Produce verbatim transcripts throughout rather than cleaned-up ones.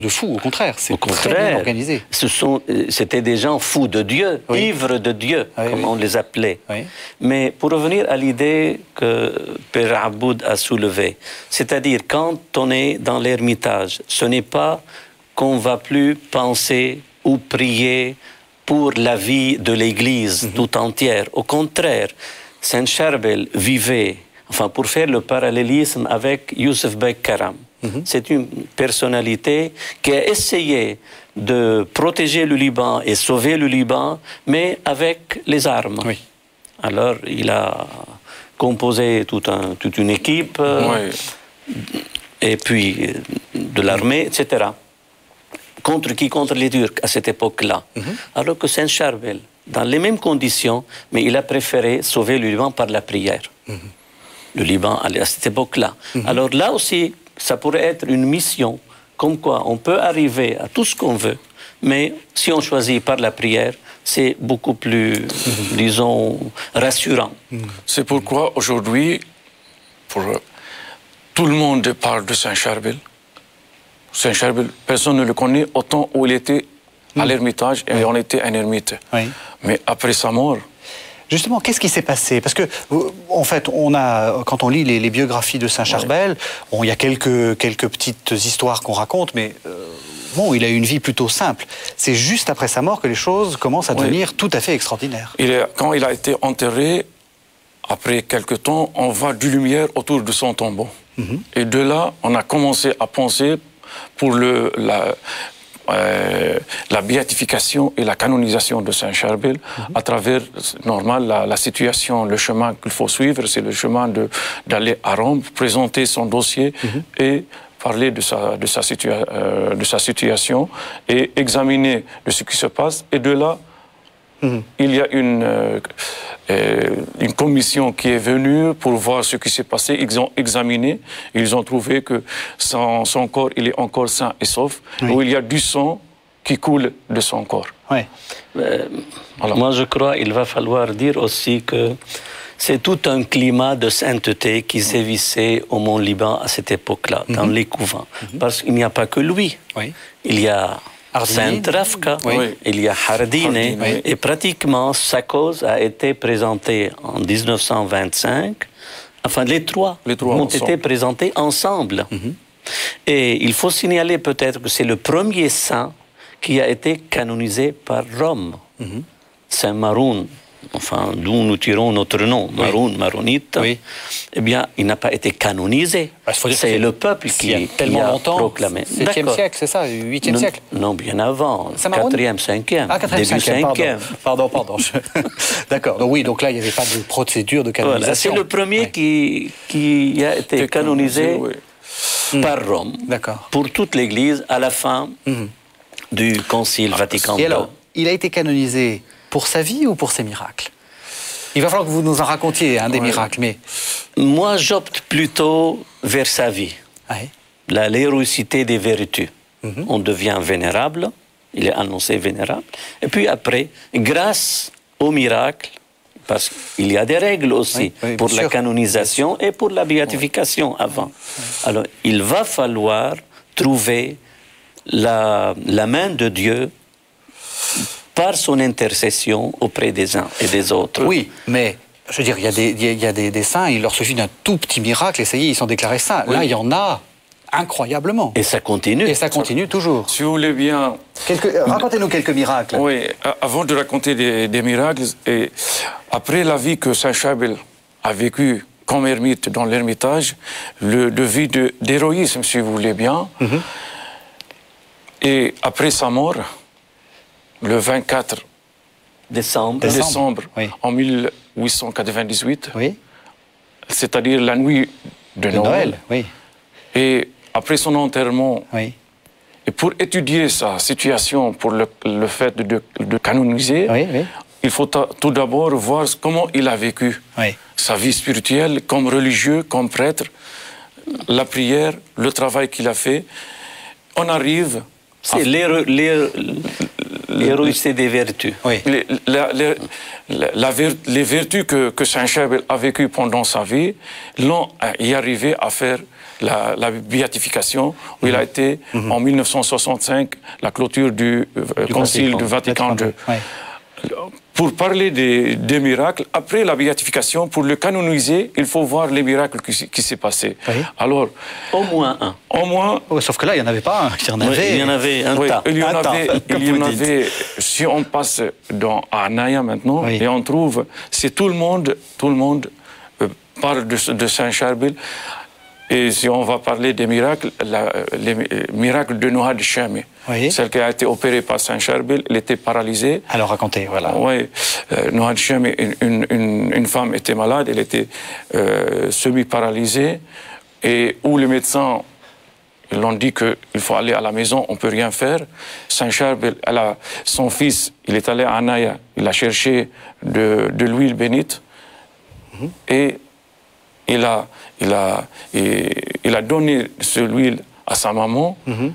de fous, au contraire, c'est au contraire, très bien organisé. Ce sont, c'était des gens fous de Dieu, oui. ivres de Dieu, oui, comme oui. on les appelait. Oui. Mais pour revenir à l'idée que Père Aboud a soulevée, c'est-à-dire quand on est dans l'ermitage, ce n'est pas qu'on va plus penser ou prier pour la vie de l'Église mm-hmm. tout entière. Au contraire, Saint Charbel vivait, enfin pour faire le parallélisme avec Youssef Bek Karam. Mm-hmm. C'est une personnalité qui a essayé de protéger le Liban et sauver le Liban, mais avec les armes. Oui. Alors, il a composé tout un, toute une équipe, oui. et puis de l'armée, et cetera. Contre qui? Contre les Turcs, à cette époque-là. Mm-hmm. Alors que Saint Charbel, dans les mêmes conditions, mais il a préféré sauver le Liban par la prière. Mm-hmm. Le Liban, à cette époque-là. Mm-hmm. Alors là aussi, ça pourrait être une mission, comme quoi on peut arriver à tout ce qu'on veut, mais si on choisit par la prière, c'est beaucoup plus, mmh. disons, rassurant. Mmh. C'est pourquoi aujourd'hui, pour, tout le monde parle de Saint Charbel. Saint Charbel, personne ne le connaît autant où il était à mmh. l'Ermitage et oui. on était un ermite. Oui. Mais après sa mort... Justement, qu'est-ce qui s'est passé? Parce que, en fait, on a, quand on lit les, les biographies de Saint Charbel, bon, il y a quelques, quelques petites histoires qu'on raconte, mais euh, bon, il a eu une vie plutôt simple. C'est juste après sa mort que les choses commencent à devenir oui. tout à fait extraordinaires. Il est, quand il a été enterré, après quelque temps, on voit du lumière autour de son tombeau. Mm-hmm. Et de là, on a commencé à penser pour le... La, Euh, la béatification et la canonisation de Saint Charbel mm-hmm. à travers, normal, la, la situation, le chemin qu'il faut suivre, c'est le chemin de, d'aller à Rome, présenter son dossier mm-hmm. et parler de sa, de, sa situa- euh, de sa situation et examiner de ce qui se passe. Et de là, mm-hmm. il y a une, euh, euh, une commission qui est venue pour voir ce qui s'est passé. Ils ont examiné, ils ont trouvé que son, son corps, il est encore sain et sauf, oui. où il y a du sang qui coule de son corps. Oui. Euh, moi, je crois qu'il va falloir dire aussi que c'est tout un climat de sainteté qui sévissait au Mont Liban à cette époque-là, mm-hmm. dans les couvents. Mm-hmm. Parce qu'il n'y a pas que lui. Oui. Il y a... Saint Rafka, oui. il y a Hardine, oui. et pratiquement sa cause a été présentée en dix-neuf cent vingt-cinq. Enfin, les trois, les trois ont ensemble. été présentés ensemble. Mm-hmm. Et il faut signaler peut-être que c'est le premier saint qui a été canonisé par Rome, mm-hmm. Saint Maroun. Enfin, d'où nous tirons notre nom, oui. Maroun, maronite, oui. eh bien, il n'a pas été canonisé. Bah, c'est, c'est le peuple qui, il y a tellement qui a longtemps, proclamé. septième siècle, c'est ça, huitième siècle? Non, bien avant, quatrième, cinquième, ah, quatrième, début cinquième. Pardon, pardon. pardon je... D'accord, donc oui, donc là, il n'y avait pas de procédure de canonisation. Voilà, c'est le premier oui. qui, qui a été canonisé oui. par Rome, D'accord. pour toute l'Église, à la fin mm-hmm. du Concile ah, Vatican deux. Et alors, il a été canonisé pour sa vie ou pour ses miracles? Il va falloir que vous nous en racontiez un hein, des ouais. miracles, mais... Moi, j'opte plutôt vers sa vie. Ouais. La l'héroïcité des vertus. Mm-hmm. On devient vénérable, il est annoncé vénérable. Et puis après, grâce au miracle, parce qu'il y a des règles aussi oui, oui, pour la sûr. canonisation et pour la béatification ouais. avant. Ouais. Alors, il va falloir trouver la, la main de Dieu par son intercession auprès des uns et des autres. Oui, mais, je veux dire, il y a des, il y a des, des saints, il leur suffit d'un tout petit miracle, et ça y est, ils sont déclarés saints. Oui. Là, il y en a incroyablement. Et ça continue. Et ça continue toujours. Si vous voulez bien... Quelques, racontez-nous quelques miracles. Oui, avant de raconter des, des miracles, et après la vie que Saint Charbel a vécue comme ermite dans l'Ermitage, le, de vie de, d'héroïsme, si vous voulez bien, mm-hmm. et après sa mort... le vingt-quatre décembre, décembre oui. en mille huit cent quatre-vingt-dix-huit, oui. c'est-à-dire la nuit de, de Noël. Noël oui. Et après son enterrement, oui. et pour étudier sa situation, pour le, le fait de, de, de canoniser, oui, oui. il faut tout d'abord voir comment il a vécu oui. sa vie spirituelle comme religieux, comme prêtre, la prière, le travail qu'il a fait. On arrive... C'est les, les, L'héroïne, c'est des vertus. Oui. Les, la, la, la, la, les vertus que, que Saint Charbel a vécues pendant sa vie l'ont y arrivé à faire la, la béatification, où mmh. il a été, mmh. en mille neuf cent soixante-cinq, la clôture du, euh, du Concile du Vatican deux. Oui. Pour parler des, des miracles, après la béatification, pour le canoniser, il faut voir les miracles qui, qui s'est passé. Oui. Alors, au moins un. Au moins. Oh, sauf que là, il n'y en avait pas un. Il y en avait, oui, il y en avait un oui, tas. Il y en un avait. tas, il y en avait si on passe dans, à Anaya maintenant, oui. et on trouve, c'est tout le monde, tout le monde euh, parle de, de Saint Charbel. Et si on va parler des miracles, la, les miracles de Nohad Chami, oui. celle qui a été opérée par Saint Charbel, elle était paralysée. Alors racontez, voilà. Oui, euh, Nohad Chami, une, une, une femme était malade, elle était euh, semi-paralysée, et où les médecins ils l'ont dit qu'il faut aller à la maison, on ne peut rien faire. Saint Charbel, elle a, son fils, il est allé à Anaya, il a cherché de, de l'huile bénite, mm-hmm. et il a, il, a, il, il a donné ce huile à sa maman, mm-hmm.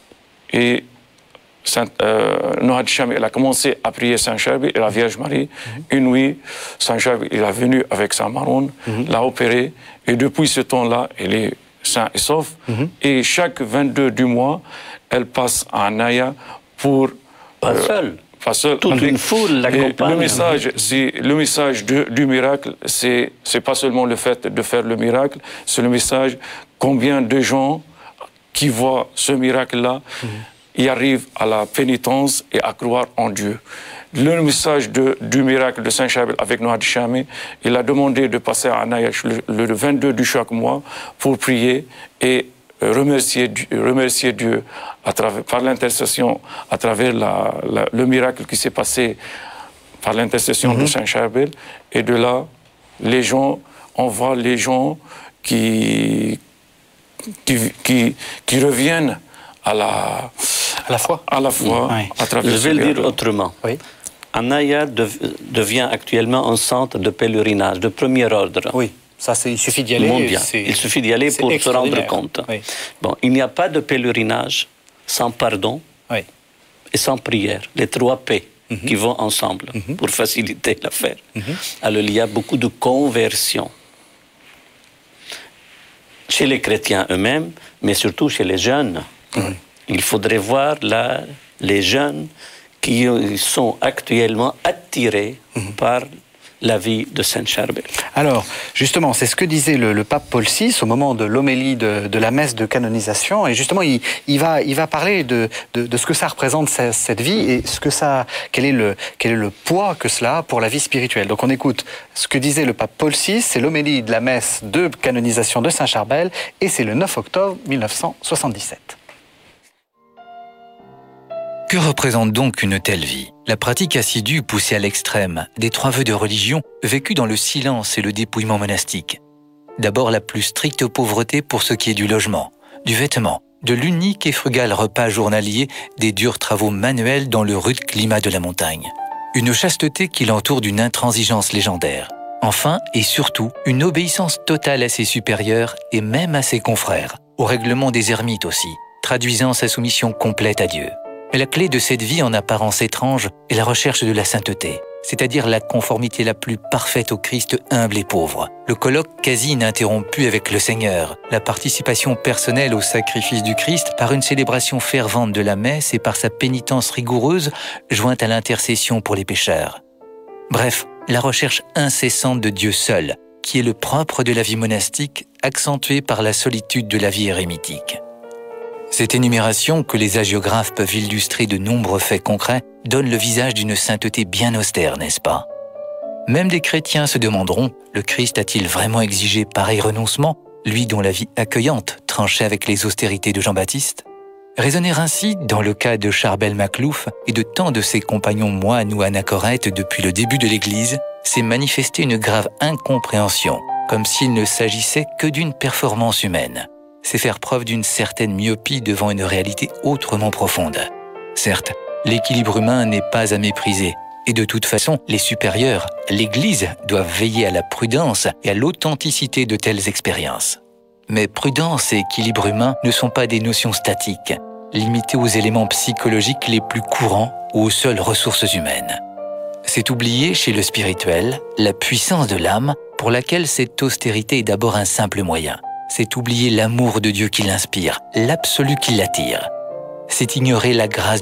et Saint, euh, Nohad Chami, elle a commencé à prier Saint Charbel et la Vierge Marie. Mm-hmm. Une nuit, Saint Charbel, il est venu avec sa marronne, mm-hmm. l'a opéré, et depuis ce temps-là, elle est sain et sauf. Mm-hmm. Et chaque vingt-deux du mois, elle passe à Anaya pour... Pas euh, seule. Pas seul. Toute une foule l'accompagne. Le message, c'est, le message de, du miracle, c'est, c'est pas seulement le fait de faire le miracle, c'est le message combien de gens qui voient ce miracle-là mm-hmm. y arrivent à la pénitence et à croire en Dieu. Le message de, du miracle de Saint Charbel avec Nohad Chami, il a demandé de passer à Anayash le, le vingt-deux du chaque mois pour prier et remercier, remercier Dieu à travers, par l'intercession, à travers la, la, le miracle qui s'est passé par l'intercession mm-hmm. de Saint Charbel. Et de là, les gens, on voit les gens qui, qui, qui, qui reviennent à la, à la foi, à, la foi, oui. à travers Je vais le dire autrement. Oui. Anaya dev, devient actuellement un centre de pèlerinage de premier ordre. Oui. Ça, c'est, il suffit d'y aller. Mondial. Il suffit d'y aller pour se rendre compte. Oui. Bon, il n'y a pas de pèlerinage sans pardon oui. et sans prière. Les trois P mm-hmm. qui vont ensemble mm-hmm. pour faciliter l'affaire. Mm-hmm. Alors, il y a beaucoup de conversions chez les chrétiens eux-mêmes, mais surtout chez les jeunes. Mm-hmm. Il faudrait voir là les jeunes qui sont actuellement attirés mm-hmm. par la vie de Saint Charbel. Alors, justement, c'est ce que disait le, le pape Paul six au moment de l'homélie de, de la messe de canonisation. Et justement, il, il, va, il va parler de, de, de ce que ça représente, cette vie, et ce que ça, quel est, le, quel est le poids que cela a pour la vie spirituelle. Donc on écoute ce que disait le pape Paul six, c'est l'homélie de la messe de canonisation de Saint Charbel, et c'est le neuf octobre mille neuf cent soixante-dix-sept. Que représente donc une telle vie? La pratique assidue poussée à l'extrême des trois vœux de religion vécus dans le silence et le dépouillement monastique. D'abord la plus stricte pauvreté pour ce qui est du logement, du vêtement, de l'unique et frugal repas journalier, des durs travaux manuels dans le rude climat de la montagne. Une chasteté qui l'entoure d'une intransigeance légendaire. Enfin et surtout, une obéissance totale à ses supérieurs et même à ses confrères, au règlement des ermites aussi, traduisant sa soumission complète à Dieu. Mais la clé de cette vie en apparence étrange est la recherche de la sainteté, c'est-à-dire la conformité la plus parfaite au Christ humble et pauvre, le colloque quasi ininterrompu avec le Seigneur, la participation personnelle au sacrifice du Christ par une célébration fervente de la messe et par sa pénitence rigoureuse jointe à l'intercession pour les pécheurs. Bref, la recherche incessante de Dieu seul, qui est le propre de la vie monastique, accentuée par la solitude de la vie érémitique. Cette énumération, que les hagiographes peuvent illustrer de nombreux faits concrets, donne le visage d'une sainteté bien austère, n'est-ce pas? Même des chrétiens se demanderont, le Christ a-t-il vraiment exigé pareil renoncement, lui dont la vie accueillante tranchait avec les austérités de Jean-Baptiste? Raisonner ainsi, dans le cas de Charbel Maclouf et de tant de ses compagnons moines ou anachorètes depuis le début de l'Église, c'est manifester une grave incompréhension, comme s'il ne s'agissait que d'une performance humaine. C'est faire preuve d'une certaine myopie devant une réalité autrement profonde. Certes, l'équilibre humain n'est pas à mépriser, et de toute façon, les supérieurs, l'Église, doivent veiller à la prudence et à l'authenticité de telles expériences. Mais prudence et équilibre humain ne sont pas des notions statiques. limité aux éléments psychologiques les plus courants ou aux seules ressources humaines. C'est oublier chez le spirituel la puissance de l'âme pour laquelle cette austérité est d'abord un simple moyen. C'est oublier l'amour de Dieu qui l'inspire, l'absolu qui l'attire. C'est ignorer la grâce